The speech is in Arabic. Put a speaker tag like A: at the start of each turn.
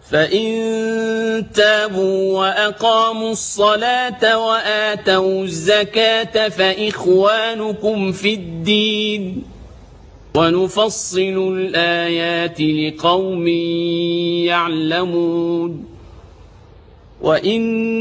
A: فإن تابوا وأقاموا الصلاة وآتوا الزكاة فإخوانكم في الدين ونفصل الآيات لقوم يعلمون. وإن